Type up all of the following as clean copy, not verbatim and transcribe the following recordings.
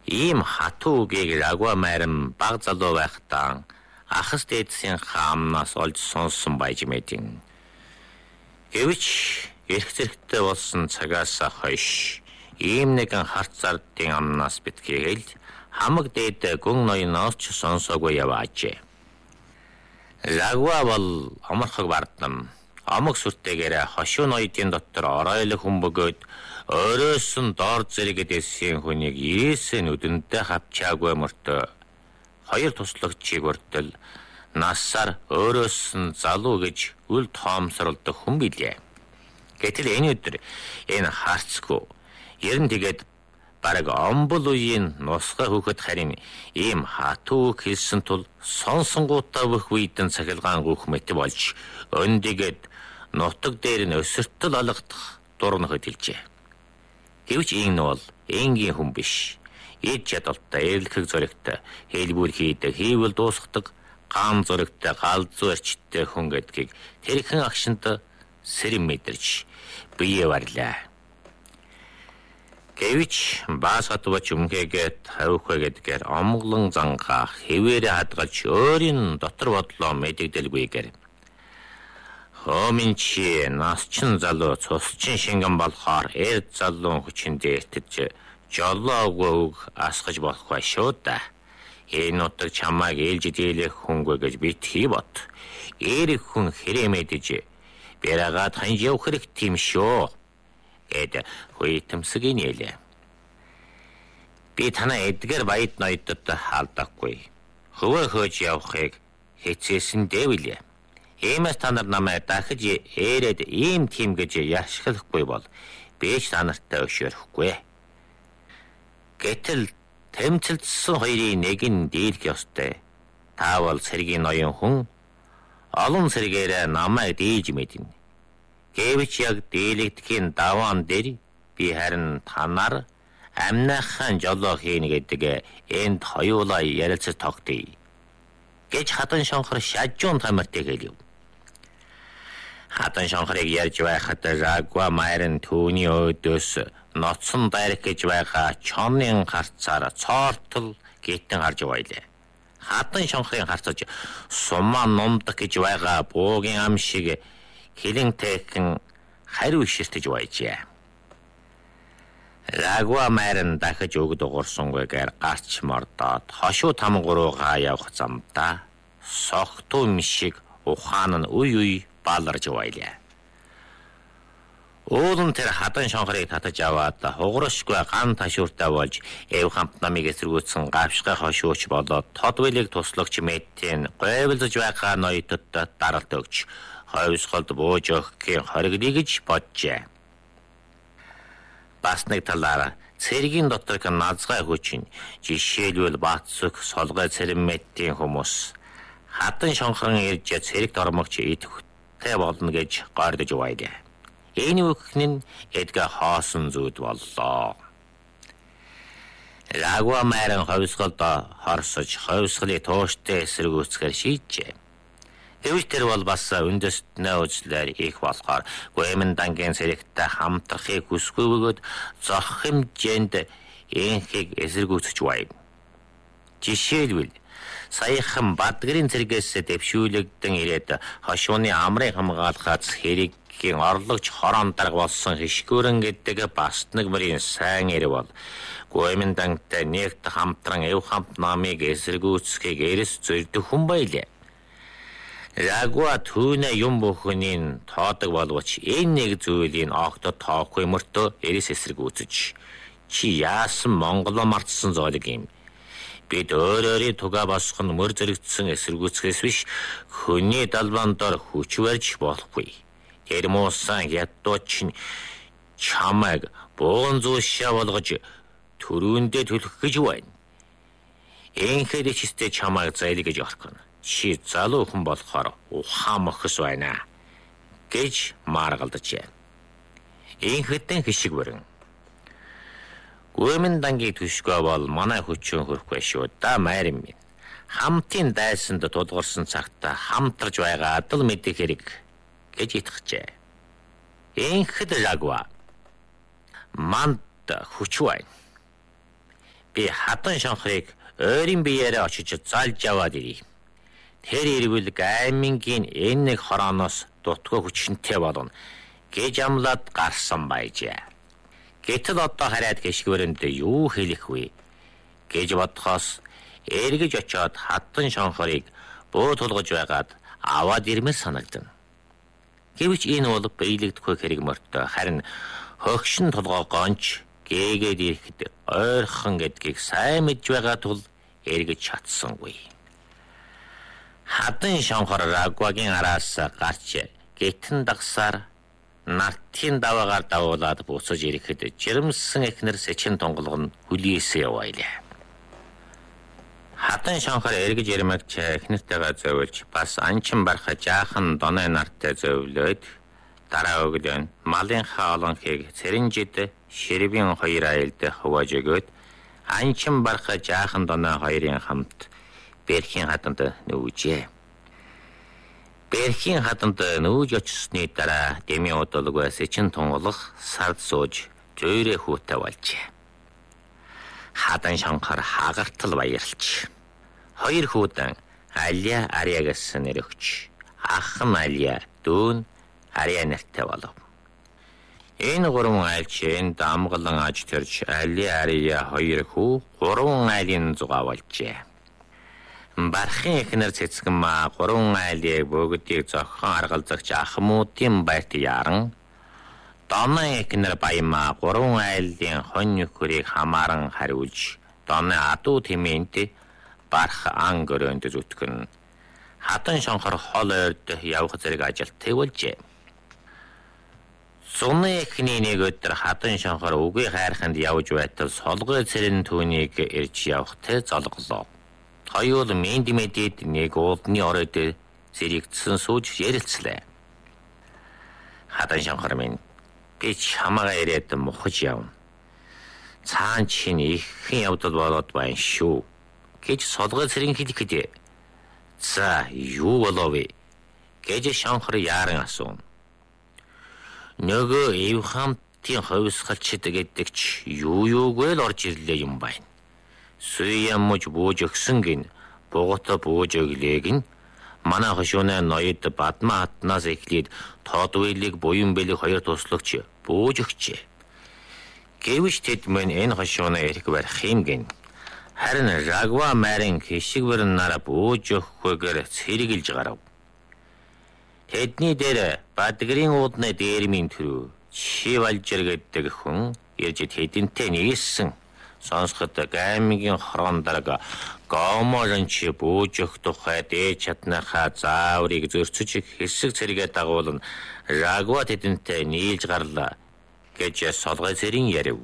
Ийм хатуу үгийг Рагва майран баг залуу байхдаа ахс дээдсийн хаамнаас олж сонссон байж мэдин. Гэвч эрх зэрэгтэй болсон цагаас хойш ийм нэгэн харт зардын амнаас битгийгэл хамаг дээд гүн ноёноос ч сонсоогүй яваажээ. Рагва бол оморхог бардам. Амаг сүртээгээрээ хошуу ноёдын дотор оройлог хүн бөгөөд өөрөөс нь доор зэрэгэд эсхийн хүнийг ирээсээ нүдэндээ хавчаагүй мөртөө хоёр туслагчийг өртөл насаар өөрөөс нь залуу гэж үл тоомсорлдог хүн билээ. Гэтэл энэ өдөр энэ харцгүй ерэн тэгээд бараг омбол үеийн нусгай хөхөд харин ийм хатуу хэлсэн тул сонсонгуудаа бүх үйдэн цахилгаан гүөх мэт болж өндигэд нутаг дээр нь өсөртөл алгадах дурн хөдөлжээ. Гэвч энэ бол энгийн хүн биш. Эд чадалтай, эрлэхэг зоригтой, хэлбүр хийдэг, хийвэл дуусгадаг, ган зоригтой, галзуу эрчтэй хүн гэдгийг тэрхэн агшинд сэрэм мэдэрч бие варлаа. Гэвч баас хатвач өмхээгээд хавихэ гэдгээр омглон зангаа хэвээрээ хадгалж өөрийн дотор бодлоо мэдэгдэлгүйгээр хоминчи насчин залуу цусчин шингэн болохоор эрд залуун хүчин дээртэж жолоогүй үг асгаж болохгүй шүү да. Энэ нутаг чамайг ээлж дийлэх хүнгүй гэж битгий бот. Эрэг хүн хэрэг мэдэж бярагаад ханж явах хэрэг тийм шүү. Гэд хуйтамсгийн ялээ. Би танаа эдгээр баяд ноёдод хаалдахгүй. Хөвөө хөөж явахыг хэцээсэн дэвлээ. Иймээс та нар намайг дахиж ээрэд ийм тийм гэж яшхалахгүй бол би ч та нартай өшөөрөхгүй. Гэтэл тэмцэлдсэн хоёрын нэг нь дийлэх ёстой. Та бол сэргийн ноён хүн. Олон сэргээрээ намайг дийлж мэднэ. Гэвч яг дийлэгдэхийн даваан дээр би харин танаар амнаахан жолоо хийнэ гэдэг энд хоёулаа ярилцаж тогтъё. Гэж хатан шонхор шажуун тамиртай хэлв. Хатан шонхорыг ярьж байхад Рагва майран түүний өөдөөс ноцсон дайрах гэж байгаа чонын харцаар цоортол гитэн харж байлаа. Хатан шонхорын харцаж сумаа номдох гэж байгаа буугийн ам шиг хилэнтэйхэн хариу иширтэж байжээ. Рагва майран дахиж өгд угурсангүйгээр гарч мордоод хошуу тамгуруугаа явах замдаа согтуу шиг ухаан нь үе баларж байлаа. Уулын тэр хатан шонхорыг татаж аваад хугаршгүй ган ташууртай болж эв хамт намыг эсэргүүцсэн гавшгай хошууч болоод тодвэлийг туслагч мэтийн говьлж байгаа ноёдод даралт өгч хойсголд бууж өгөхийн хориглоё гэж боджээ. Бас нэг талаараа цэргийн дотор назгай хүчин жишээлбэл Батсүх солгой цэрмэтийн хүмүүс хатан шонхорын ирж цэрэгт ормогч идэвхтэй болно гэж гордож байлаа. Энэ үгхэн нь эдгээ хоосон зүуд боллоо. Рагва майран ховсголд хорсож ховсголыг тууштай эсэргүүцгээр шийджээ. Гэвч тэр бол бас үндэстнээ үзлээр их болохоор Гуэмэн дангийн цэрэгтэй хамтрахыг хүсгүй бөгөөд зох хэмжээнд энхийг эсэргүүцэж байв. Жишээлбэл саяхан Бадгэрийн цэргээс дэвшүүлэгдэн ирээд хошууны амрыг хамгаалахаас хэрэггийн орлогч хорон дарга болсон хишгүүрэн гэдэг бас нэг мөрийн сайн ир бол Гуэмэн дантай нэгт хамтран эв хамт намыг эсэргүүцхийг эрэс зөрдөх хүн байлаа. Рагва түүнээ юм бүхнийг тоодог боловч энэ нэг зүйлийг огтод тоохгүй мөртөө эрэс эсэргүүцэж чи яасан Монголоо мартсан зоолог юм. Бид өөрөөрийн туга босгон мөр зэрэгцсэн эсэргүүцхээс биш хүний далбан дор хүч барьж болохгүй. Тэр муусан ядууч чамайг буун зуушаа болгож төрөөндөө төлөх гэж байна. Энхэд чистэй чамайг зайлгаж орхино. Чи залуу хүн болохоор ухаан мөхс байна гэж маргалджээ. Энхэдэн хишиг бүрэн. Гуэмэн дангийн түшгөө бол манай хүчин хөрөхгүй шүү да майрын минь. Хамтын дайсанд тулгарсан цагта хамтарч байгаа адал мэдэх хэрэг гэж итгэжээ. Энхэд Рагва манд хүч байна. Би хатан шанхрыг ойрын биеэрээ очиж залж аваад ирье. Тэр ирвэл гаймингийн энэ нэг хорооноос дутгаа хүчнтэй болно гэж амлаад гарсан байжээ. Гэтэл одоо хараад гიშгвэрэнд юу хэлэх вэ гэж бодхоос эргэж очиод хатан шанхрыг буу тулгаж байгаад аваад ирмээр санагдана. Гэвч энэ бол биелэгдэхгүй хэрэг мөртөө, харин хөгшин толгоо гонч гээгээд ирэхэд ойрхон гэдгийг сайн мэдж байгаа тул эргэж чадсангүй. Хатан шанхар Рагвагийн араас гарч гитэн дагсаар нартын даваагаар давуулаад буцаж ирэхэд жирэмсэн эхнэр Сэчин тунгалаг нь хүлээсээ яваалаа. Хатан шанхар эргэж ирмэгч эхнэртэйгээ зовлж бас анчин барах жаахан доной нартай зовлоод дараа өглөө малынхаа олонхийг цэрэнжид ширвийн хоёр айлд хувааж өгөөд анчин барах жаахан доной хоёрын хамт Бэрхийн хатанд нүүжээ. Бэрхийн хатанд нүүж очсны дараа дэмийн удалгүй Сэчин тунгалаг сард сууж зөөрэ хүүтэй болжээ. Хатан шанхар хагартал баярлж хоёр хүүтэн Алия Ариагаас нэрөгч ах нь Алия дүүн Ария нартай болов. Энэ гурван айлчэнд амгалан аж төрж Алия Ария хоёр хүү гурван айлын зугаа болжээ. Бархын эхнэр цэцгэн маа гурван айлыг бүгдийг зохион аргалзагч ахмуудын байрт яран, доной эхнэр Баямаа гурван айлын хонь нөхрийг хамааран хариулж доной адуу тэмээнд барах ан гөрөөнд зүтгэн хатан шанхар хол ойрд явах зэрэг ажилт тэгвэлжээ. Зуны эхний нэг өдөр хатан шанхар үгүй хайрханд явж байтал солгой цэрэн түүнийг ирж явахтай золглоо. Хоёул мэд мэдэд нэг уулдны оройд зэрэгдсэн сууж ярилцлаа. Хатан шанхар минь би чамаагаа ирээд мухаж явна. Цаан чинь ихэнх явдал болоод байна шүү гэж солгой цэрэн хэлэхэд за юу болов вэ гэж шанхар яаран асуув. Нөгөө Эвхамтын ховсгалчид гэдэг ч юугүй л орж ирлээ юм байна. Суямж бууж өгсөн гин бугата бууж өглээ гин манай хошууны ноёд бадма хатнаас эхлээд тоодвэлийг буян бэлэг хоёр туслагч бууж өгчээ. Гэвч тэд мөн энэ хошууны эрх барих юм гин харин Рагва марын хишигвэр нараа бууж өгөхгүйгээр цэргэлж гарав. Тэдний дээр Бадгэрийн уудны дээрмийн төрөө Шивалжир гэдэг хүн ирж тэдэнтэй нийлсэн. Сонсоход гаймгийн хорон дарга гоморонч бууж өгөх тухай дээж чаднахаа зааврыг зөрчиж хэсэг цэрэгээ дагуулна Рагва тэдэнтэй нийлж гарлаа гэж солгой цэрэн ярив.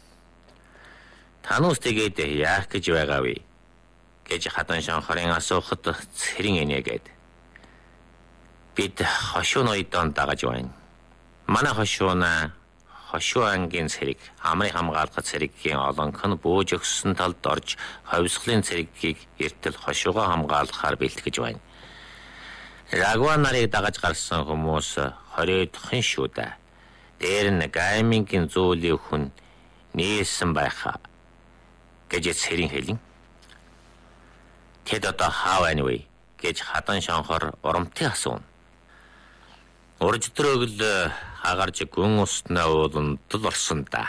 Танус тэгээд яах гэж байгаа вэ гэж хатан шанхарын асуухад цэрэн инээгээд бид хошуу ноёдон дагаж байна. Манай хошууна хошуу ангийн цэрэг амрын хамгаалах цэрэгийн олонх нь бууж өгсөн талд орж ховсгалын цэрэгийг эртэл хошуугаа хамгаалахаар бэлтгэж байна. Рагва нарыг дагаж гарсан хүмүүс 20-ын шүү дээ. Дээр нь гаймингийн зүүлийн хүн нийлсэн байхаа гэж цэрэн хэлэн. Тэд одоо хаа байна вэ гэж хатан шанхар урамтай асуув. Урж төрөөгл хагарж гүн уснаа ууланд л орсон да.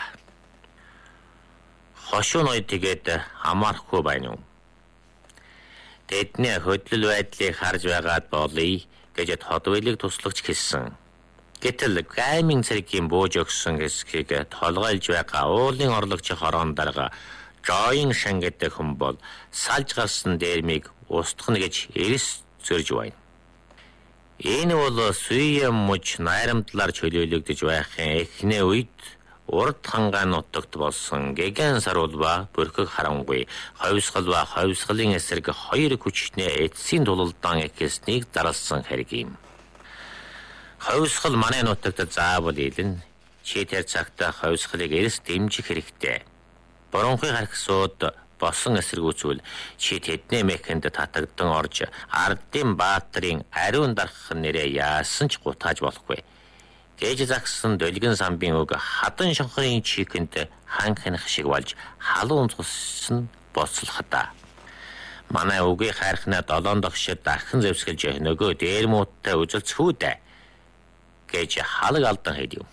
Хошуу ноёд тэгээд хамаарахгүй байна уу? Тэдний хөдлөл байдлыг харж байгаад болъё гэж тодвэлийг туслагч хэлсэн. Гэтэл гаймин цэрэгийн бууж өгсөн хэсгийг толгойлж байгаа уулын орлогч хорон дарга Жоин Шан гэдэг хүн бол салж гарсан дээрмийг устгах гэж эрс зөрж байна. Энэ бол Суямж найрамдлаар чөлөөлөгдөж байхын эхний үед урд хангаан нутагт болсон гэгэн сарулба бүрхэг харангүй ховсгал ба ховсгалын эсрэг хоёр хүчнээ эцсийн тулалдаан эхэлснийг зарласан хэрэг юм. Ховсгал манай нутагт заавал илэн чи тэр цагта ховсгалыг эрс дэмжих хэрэгтэй. Боронхыг харгасууд босон эсэргүүцвэл чи тэдний мехэнд татагдан орж ардын баатрын ариун дарах нэрээ яасан ч гутааж болохгүй Ээж загсан долгин самбын үг хадан шонхорын чигэнд ханхинах шиг болж халуун цус нь боцлохта. Манай үгийг хайрхнаа 7 догшид дахин зэвсгэлж нөгөө дээр мууттай үзэлцхүүдэ гэж халаг алдан хэлв.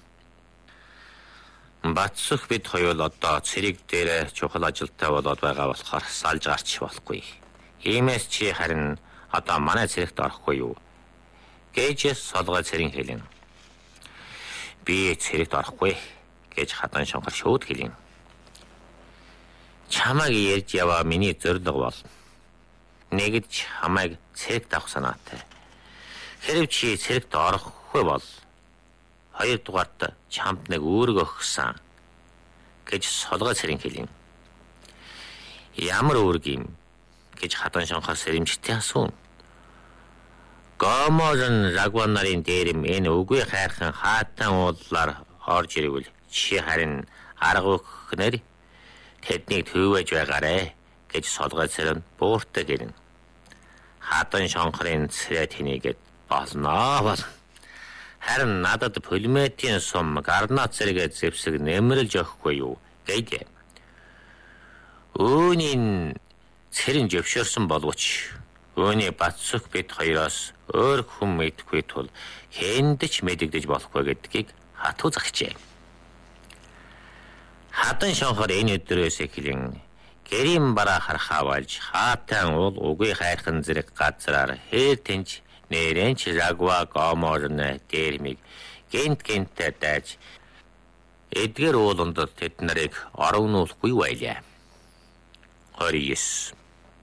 Батсөх бид хоёул одоо цэрэг дээр чухал ажилтай болоод байгаа болохоор салж гарч болохгүй. Иймээс чи харин одоо манай цэрэгт орохгүй юу? Гэж солгой цэрэн хэлэн. Би цэрэгт орохгүй гэж хадан шонхор шууд хэлэн. Чамайг ярьж яваа миний зорилго бол нэгдж хамайг цэрэгт авах санаатай. Хэрв чи цэрэгт орохгүй бол хоёрдугаарт чамд нэг үүрэг өгсөн гэж солгой цэрэн хэлэн. Ямар үүрэг юм гэж хадан шонхор сэрэмжтэй асуув. Гоморн Рагван нарын дээрэм энэ үгүй хайрхан хаатан ууллаар орж ирвэл чи харин арга өгөхнөр тэднийг төвөөж байгаарэ гэж солгой цэрэн бууртай гэрэн. Хадан шонхорын цэрэ тэнийгээд болно. Харин надад пулеметийн сум гарнат зэрэг зэвсэг нэмэрлж өгөхгүй юу гэйдэ. Үүний цэрэн зөвшөөрсөн боловч үүний батсөх бид хоёроос өөр хүн мэдхгүй тул хэндэж мэдэгдэж болохгүй гэдгийг хатуу загчээ. Хадан шонхор энэ өдрөөс эхлэн гэрийн бараа харахаа болж хаатан уул үгүй хайрхан зэрэг газраар хээр тэнч нэрэнч Рагва Гоморн дэрмиг гэнтэ дайж эдгэр ууланд тэд нарыг оруулахгүй байлаа. 29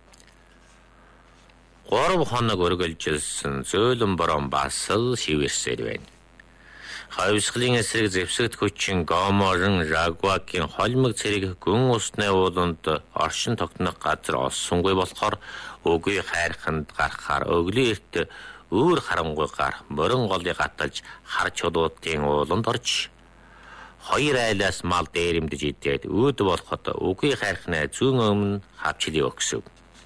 3 хоног өргөлжилсэн зөөлөн борон бас л шивэрсээр байна. Хавьсгалын эсрэг зэвсэгт хүчин Гоморн Рагвагийн холимог цэрэг гүн усны ууланд оршин тогтнох газар олсонгүй болохоор үгүй хайрханд гарахаар өглөөрт өөр харангуйгаар морин голыг гаталж хар чулуутын ууланд орж хоёр айлаас мал дээрэмдэж идээд өөд болоход үгүй хайрхнаа зүүн өмнө хавчлыг өгсөв.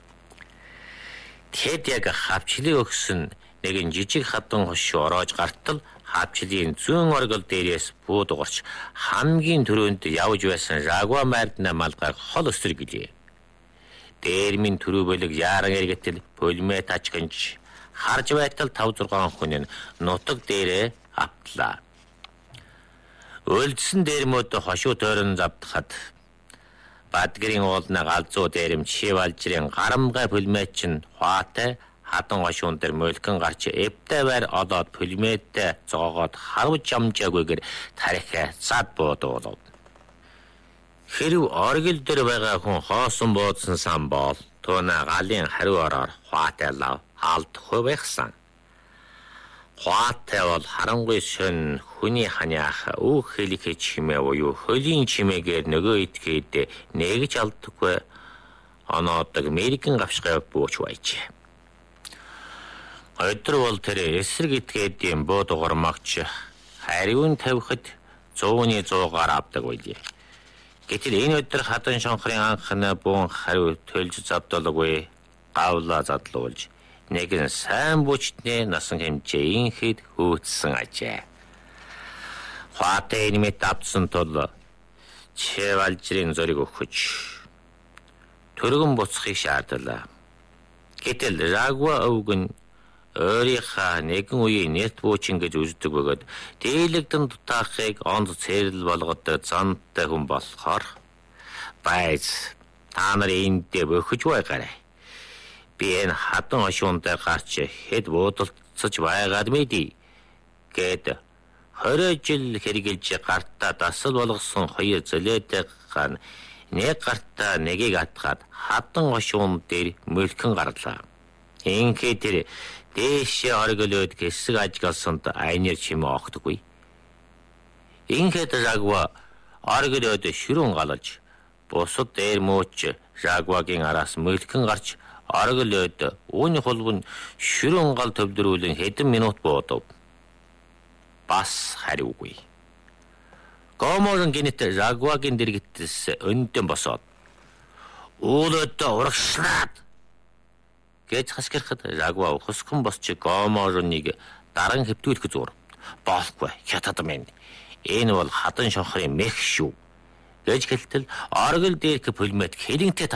Тэгэд яг хавчлыг өгсөн нэгэн жижиг хадан хошуу ороож гартал хавчлын зүүн оргил дээрээс буудугарч хамгийн түрүүнд явж байсан Рагва мардна малгайг хол өстөр гэлээ. Дээрмийн түрүү бөлөг яаран эргэтэл пулемет ачганж харж байтал 5-6 хүн нь нутаг дээрээ автлаа. Ölдсэн дээрмөд хошуу тойрон завдахад Бадгэрийн уулнаа галзуу дээрэм Шивалжрын гарамгай пулемет чинь хаатай хадан хошуун дээр мөлкөн гарч эвтэй байр олоод пулеметтэй зоогоод харвж амжаагүйгээр тарихаа зад буудуулав. Хэрв оргил дээр байгаа хүн хоосон буудсан сан бол тууна галын хариу ороор хаатай лав алдахгүй байхсан. Хаатай бол харангүй шөн хүний ханиах өөх хэлэх чимээ буюу хөлийн чимээгээр нөгөө итгээд нэгж алдахгүй оноодог Америкэн гавшгай бууч байжээ. Өдөр бол тэр эсрэг итгээдийн буудугар магч хариун тавихад 100-ны 100-аар авдаг байлээ. Гэтэл энэ өдөр хадан шонхрын анхны буун хариу төлж завдалгүй гавла задлуулж нэгэн сайн бүчтний насан хэмжээнхэд хөөцсөн ажээ. Хаатай нэмэт авсан тул Шивалжрын зориг өгч төргөн буцахыг шаардлаа. Гэтэл Рагва өвгөн өөрийнхөө нэгэн үеийн нэт буучин гэж үздэг бөгөөд дийлэгдэн дутаахыг онд цэрэл болгодог зантай хүн болохоор байц та нар энд бөхөж байгаарай. Би энэ хадан хошуунтай гарч хэд буудалцаж байгаад мэдий гэд 20 жил хэрэгжилж гартаа дасал болгосон хоёр зөлөөтэй ган нэг гартаа нэгийг атгаад хадан хошуун дээр мөлкөн гарлаа. Инхээ тэр дээшээ оргилөөд хэсэг ажигласанд айнэр чимээ огтгүй. Инхээд Рагва оргилөөд шүрэн галаж бусад дээр мууч Рагвагийн араас мөлкөн гарч оргилөөд үүний холбон шүрэн гал төвлөрүүлэн хэдэн минут буудав. Бас хариугүй. Гоморн гинэт Рагвагийн дэргэдээс өндөн босоод уулуудаа урагшлаад гэж хасгирахад Рагва ухасхан босч Гоморныг даран хэвтүүлэх зур. Болохгүй. Хятад минь. Энэ бол хадан шонхрын мэх шүү. Гэж хэлтэл оргил дээрх пулемет хэлэнтэй